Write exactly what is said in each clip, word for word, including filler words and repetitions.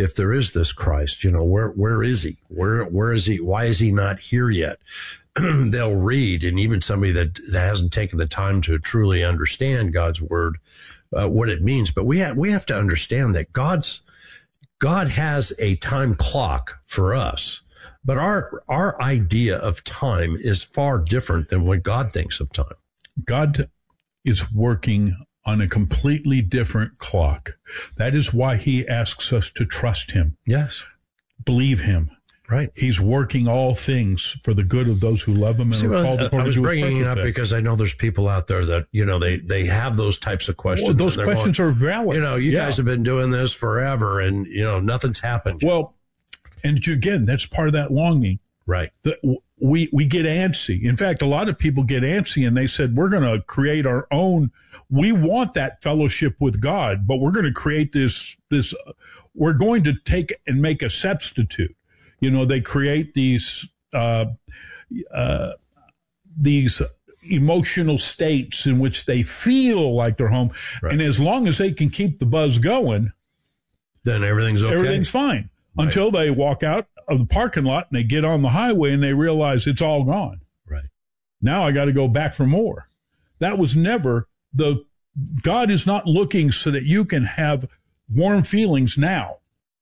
if there is this Christ, you know, where where is he? Where where is he? Why is he not here yet? They'll read, and even somebody that, that hasn't taken the time to truly understand God's word, uh, what it means. But we have we have to understand that God's God has a time clock for us, but our our idea of time is far different than what God thinks of time. God is working on a completely different clock. That is why he asks us to trust him. Yes. Believe him. Right. He's working all things for the good of those who love him and See, are well, called according I was to his bringing it up purpose. because I know there's people out there that, you know, they, they have those types of questions. Well, those questions going, are valid. You know, you yeah. guys have been doing this forever and, you know, nothing's happened. Well, and again, that's part of that longing. Right. The, we, we get antsy. In fact, a lot of people get antsy and they said, we're going to create our own. We want that fellowship with God, but we're going to create this, this, uh, we're going to take and make a substitute. You know, they create these, uh, uh, these emotional states in which they feel like they're home. Right. And as long as they can keep the buzz going, then everything's okay. Everything's fine Right. until they walk out of the parking lot and they get on the highway and they realize it's all gone. Right. Now I got to go back for more. That was never the, God is not looking so that you can have warm feelings now.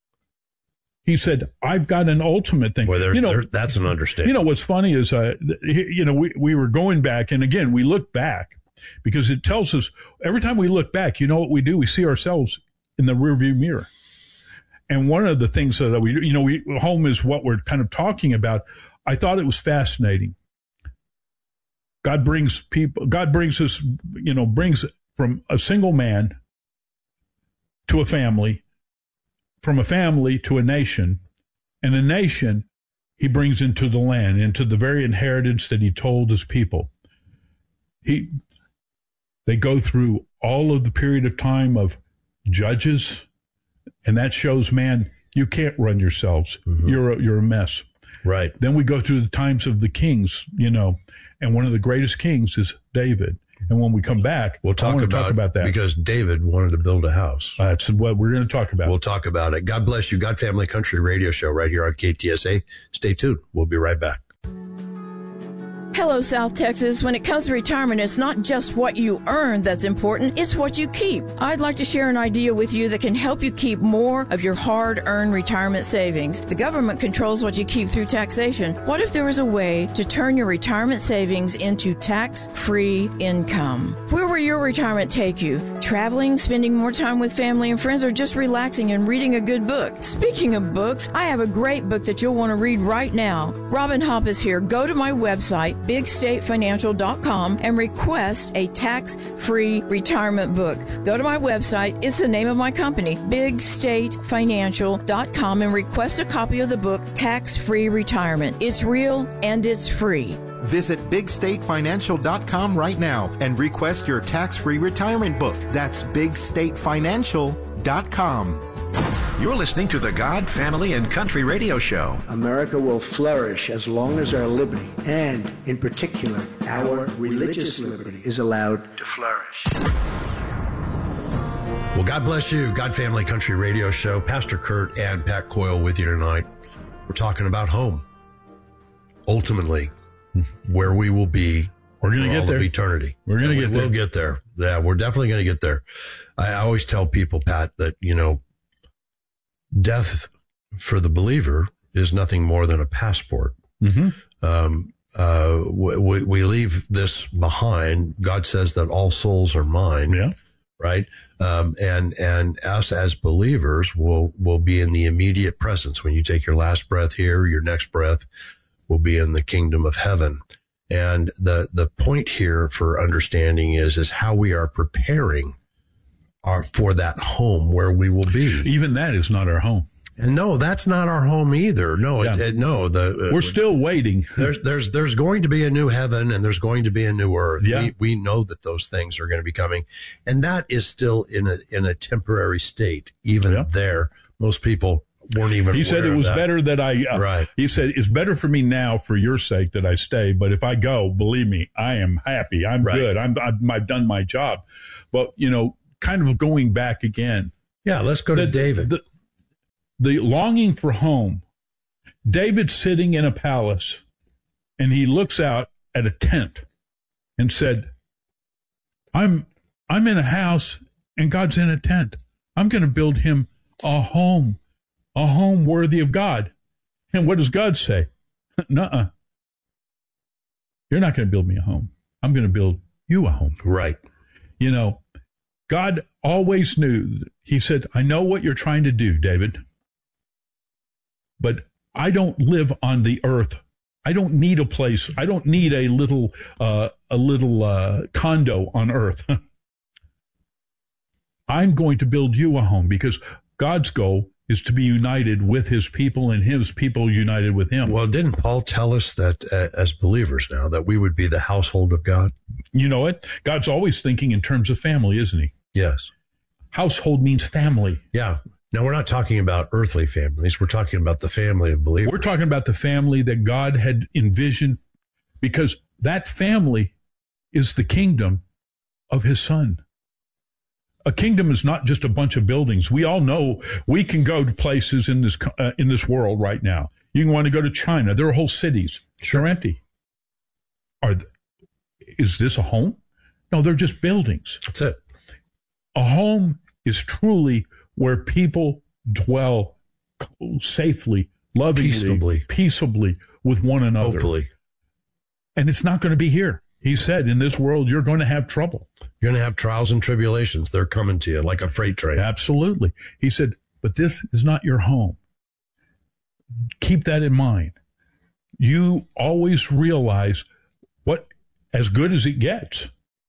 He said, I've got an ultimate thing. Well, you know, there, that's an understatement. You know, what's funny is, uh, you know, we, we were going back, and again, we look back because it tells us every time we look back, you know what we do? We see ourselves in the rearview mirror. And one of the things that we, you know, we, home is what we're kind of talking about. I thought it was fascinating. God brings people, God brings us, you know, brings from a single man to a family, from a family to a nation, and a nation he brings into the land, into the very inheritance that he told his people. He, they go through all of the period of time of judges, and that shows, man, you can't run yourselves. Mm-hmm. You're a, you're a mess. Right. Then we go through the times of the kings, you know, and one of the greatest kings is David. And when we come back, we'll talk, I want to about, talk about that. Because David wanted to build a house. That's what we're going to talk about. We'll talk about it. God bless you. God Family Country Radio Show right here on K T S A. Stay tuned. We'll be right back. Hello, South Texas. When it comes to retirement, it's not just what you earn that's important, it's what you keep. I'd like to share an idea with you that can help you keep more of your hard-earned retirement savings. The government controls what you keep through taxation. What if there was a way to turn your retirement savings into tax-free income? Where will your retirement take you? Traveling, spending more time with family and friends, or just relaxing and reading a good book? Speaking of books, I have a great book that you'll want to read right now. Robin Hopp is here. Go to my website, big state financial dot com, and request a tax-free retirement book. Go to my website. It's the name of my company, big state financial dot com, and request a copy of the book, Tax-Free Retirement. It's real and it's free. Visit big state financial dot com right now and request your tax-free retirement book. That's big state financial dot com. You're listening to the God, Family, and Country Radio Show. America will flourish as long as our liberty, and in particular, our religious liberty, is allowed to flourish. Well, God bless you. God, Family, Country Radio Show. Pastor Kurt and Pat Coyle with you tonight. We're talking about home. Ultimately, where we will be we're going to get all there. Of eternity. We're going to get we there. We'll get there. Yeah, we're definitely going to get there. I always tell people, Pat, that, you know, death for the believer is nothing more than a passport. Mm-hmm. Um, uh, we, we leave this behind. God says that all souls are mine. Yeah. Right. Um, and, and us as believers will, will be in the immediate presence. When you take your last breath here, your next breath will be in the kingdom of heaven. And the, the point here for understanding is, is how we are preparing Are for that home where we will be. Even that is not our home. And no, that's not our home either. No, yeah. it, it, no, the, uh, we're still waiting. there's, there's, there's going to be a new heaven and there's going to be a new earth. Yeah. We, we know that those things are going to be coming, and that is still in a, in a temporary state. Even yeah. there, most people weren't even. He said it was that. better that I, uh, right. He said it's better for me now for your sake that I stay. But if I go, believe me, I am happy. I'm right. good. I'm, I'm, I've done my job. But, you know, kind of going back again. Yeah, let's go the, to David. The, the longing for home. David sitting in a palace, and he looks out at a tent and said, I'm I'm in a house and God's in a tent. I'm going to build him a home, a home worthy of God. And what does God say? Nuh-uh. You're not going to build me a home. I'm going to build you a home. Right. You know, God always knew. He said, I know what you're trying to do, David, but I don't live on the earth. I don't need a place. I don't need a little, uh, a little uh, condo on earth. I'm going to build you a home, because God's goal is to be united with his people and his people united with him. Well, didn't Paul tell us that uh, as believers now that we would be the household of God? You know what? God's always thinking in terms of family, isn't he? Yes. Household means family. Yeah. Now, we're not talking about earthly families. We're talking about the family of believers. We're talking about the family that God had envisioned, because that family is the kingdom of his son. A kingdom is not just a bunch of buildings. We all know we can go to places in this uh, in this world right now. You can want to go to China. There are whole cities. Sure. They're empty. Are th- is this a home? No, they're just buildings. That's it. A home is truly where people dwell safely, lovingly, peaceably, peaceably with one another. Hopefully. And it's not going to be here. He said, in this world, you're going to have trouble. You're going to have trials and tribulations. They're coming to you like a freight train. Absolutely. He said, but this is not your home. Keep that in mind. You always realize what, as good as it gets,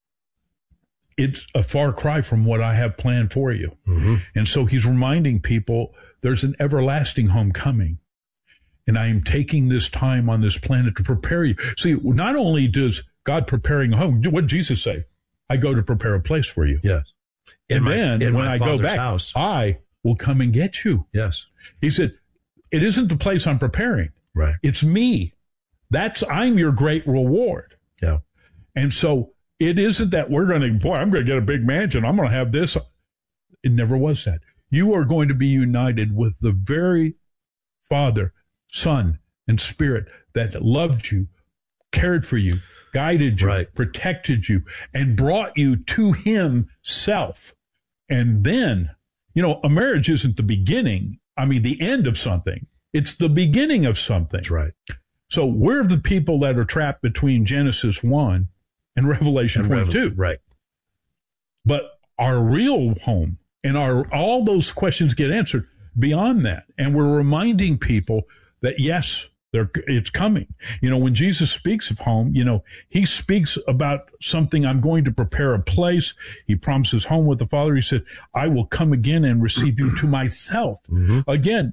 it's a far cry from what I have planned for you. Mm-hmm. And so he's reminding people there's an everlasting home coming. And I am taking this time on this planet to prepare you. See, not only does God preparing a home, what did Jesus say? I go to prepare a place for you. Yes. In and my, then when I go back, house. I will come and get you. Yes. He said, it isn't the place I'm preparing. Right. It's me. That's, I'm your great reward. Yeah. And so it isn't that we're going to, boy, I'm going to get a big mansion. I'm going to have this. It never was that. You are going to be united with the very Father, Son, and Spirit that loved you, cared for you, guided you, right. protected you, and brought you to himself. And then, you know, a marriage isn't the beginning. I mean, the end of something. It's the beginning of something. That's right. So we're the people that are trapped between Genesis one and Revelation and twenty-two. Revel- right. But our real home and our all those questions get answered beyond that. And we're reminding people that, yes, they're, it's coming. You know, when Jesus speaks of home, you know, he speaks about something. I'm going to prepare a place. He promises home with the Father. He said, I will come again and receive you to myself. Mm-hmm. Again,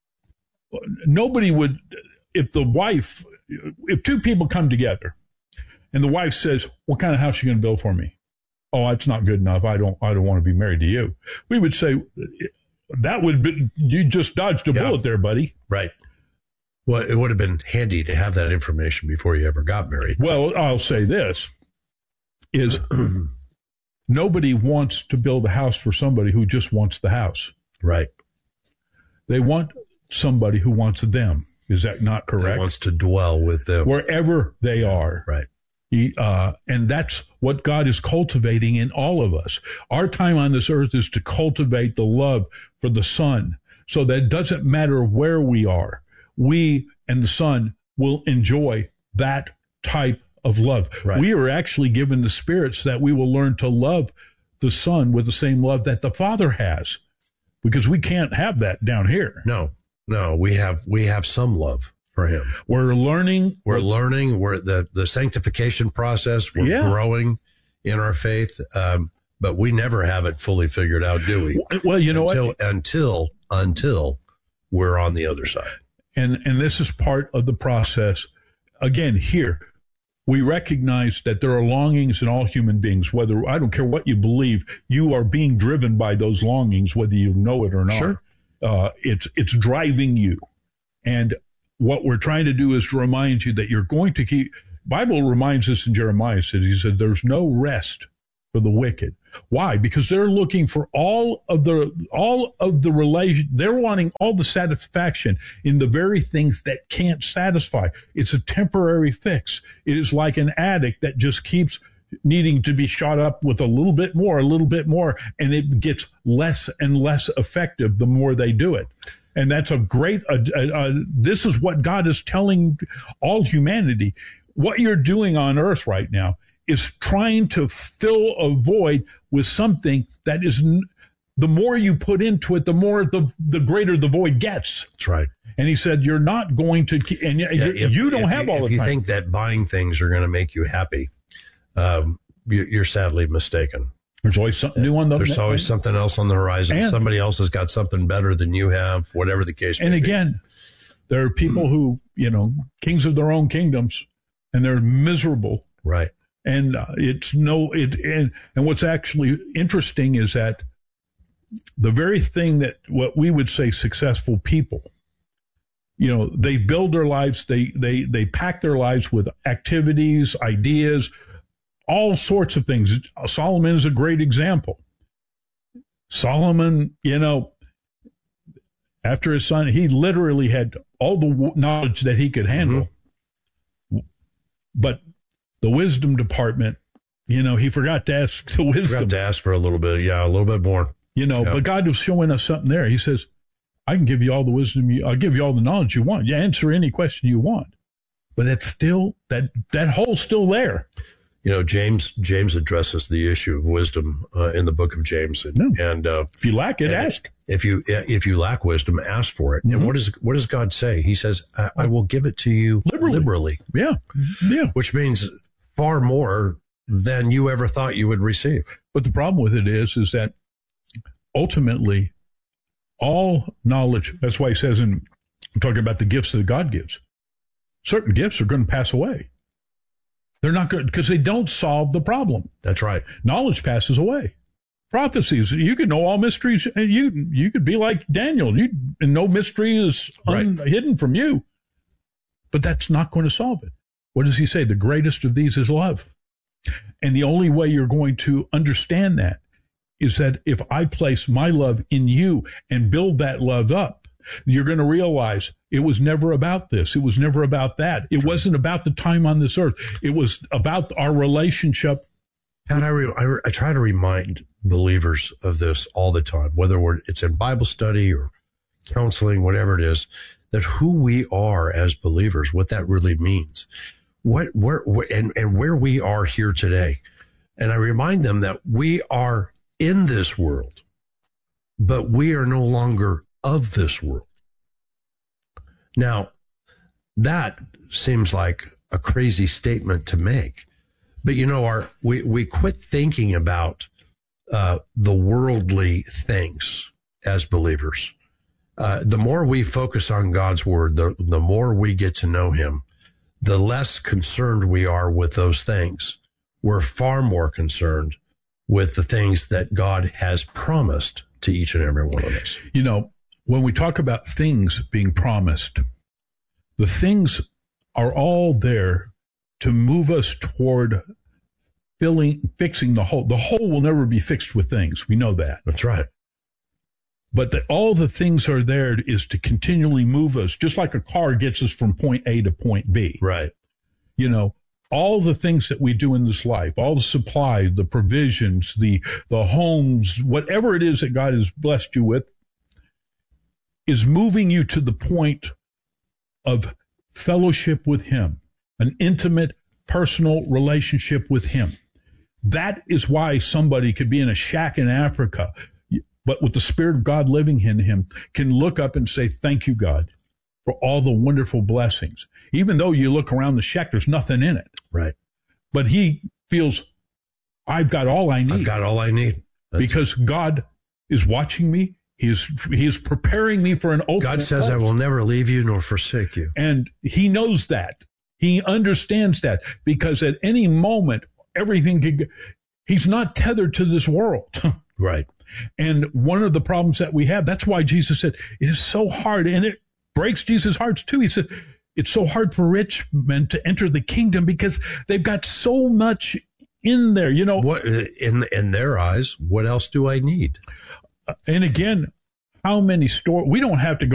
nobody would, if the wife, if two people come together and the wife says, what kind of house are you going to build for me? Oh, it's not good enough. I don't, I don't want to be married to you. We would say that would be, you just dodged a yeah. bullet there, buddy. Right. Well, it would have been handy to have that information before you ever got married. Well, I'll say this is nobody wants to build a house for somebody who just wants the house. Right. They want somebody who wants them. Is that not correct? That wants to dwell with them. Wherever they are. Right. He, uh, and that's what God is cultivating in all of us. Our time on this earth is to cultivate the love for the Son, so that it doesn't matter where we are. We and the Son will enjoy that type of love. Right. We are actually given the Spirit so that we will learn to love the Son with the same love that the Father has, because we can't have that down here. No, no, we have we have some love for him. We're learning. We're learning. We're the, the sanctification process. We're Yeah. growing in our faith, um, but we never have it fully figured out, do we? Well, you know until, what? Until until we're on the other side. And and this is part of the process. Again, here, we recognize that there are longings in all human beings, whether, I don't care what you believe, you are being driven by those longings, whether you know it or not. Sure. Uh, it's, it's driving you. And what we're trying to do is to remind you that you're going to keep, Bible reminds us in Jeremiah, said, he said, there's no rest for for the wicked. Why? Because they're looking for all of the, all of the relation. They're wanting all the satisfaction in the very things that can't satisfy. It's a temporary fix. It is like an addict that just keeps needing to be shot up with a little bit more, a little bit more, and it gets less and less effective the more they do it. And that's a great, uh, uh, this is what God is telling all humanity. What you're doing on earth right now is trying to fill a void with something that is, the more you put into it, the more the the greater the void gets. That's right. And he said, you're not going to, and yeah, if, you don't have you, all the time. If you think that buying things are going to make you happy, um, you, you're sadly mistaken. There's always something new on the There's always something else on the horizon. And somebody else has got something better than you have, whatever the case may and be. And again, there are people who, you know, kings of their own kingdoms, and they're miserable. Right. And uh, it's no, it, and, and what's actually interesting is that the very thing that what we would say successful people, you know, they build their lives, they, they, they pack their lives with activities, ideas, all sorts of things. Solomon is a great example. Solomon, you know, after his son, he literally had all the knowledge that he could handle. Mm-hmm. But the wisdom department, you know, he forgot to ask the wisdom. Forgot to ask for a little bit, yeah, a little bit more. You know, yeah. But God was showing us something there. He says, I can give you all the wisdom, you, I'll give you all the knowledge you want. You answer any question you want. But that's still, that, that hole's still there. You know, James James addresses the issue of wisdom uh, in the book of James, and, no. and uh, if you lack it, ask. If you if you lack wisdom, ask for it. Mm-hmm. And what does what does God say? He says, I, "I will give it to you liberally." liberally. Yeah, yeah. Which means far more than you ever thought you would receive. But the problem with it is, is that ultimately, all knowledge. That's why he says, in I'm talking about the gifts that God gives. Certain gifts are going to pass away. They're not good because they don't solve the problem. That's right. Knowledge passes away. Prophecies, you could know all mysteries, and you you could be like Daniel. You and no mystery is un, right. hidden from you. But that's not going to solve it. What does he say? The greatest of these is love. And the only way you're going to understand that is that if I place my love in you and build that love up, you're going to realize it was never about this. It was never about that. It wasn't about the time on this earth. It was about our relationship. And I, re, I, re, I try to remind believers of this all the time, whether we're, it's in Bible study or counseling, whatever it is, that who we are as believers, what that really means, what, where, where and, and where we are here today. And I remind them that we are in this world, but we are no longer of this world. Now, that seems like a crazy statement to make, but you know, our we, we quit thinking about uh, the worldly things as believers. Uh, the more we focus on God's word, the the more we get to know him, the less concerned we are with those things. We're far more concerned with the things that God has promised to each and every one of us. You know, when we talk about things being promised, the things are all there to move us toward filling, fixing the hole. The hole will never be fixed with things. We know that. That's right. But that all the things are there is to continually move us, just like a car gets us from point A to point B. Right. You know, all the things that we do in this life, all the supply, the provisions, the the homes, whatever it is that God has blessed you with, is moving you to the point of fellowship with him, an intimate, personal relationship with him. That is why somebody could be in a shack in Africa, but with the Spirit of God living in him, can look up and say, thank you, God, for all the wonderful blessings. Even though you look around the shack, there's nothing in it. Right. But he feels, I've got all I need. I've got all I need. That's because God is watching me. He is, he is preparing me for an ultimate. God says, I will never leave you nor forsake you. And he knows that. He understands that because at any moment, everything could, he's not tethered to this world. Right. And one of the problems that we have, that's why Jesus said, it is so hard, and it breaks Jesus' hearts too. He said, it's so hard for rich men to enter the kingdom because they've got so much in there. You know, what in in their eyes, what else do I need? And again, how many stores? We don't have to go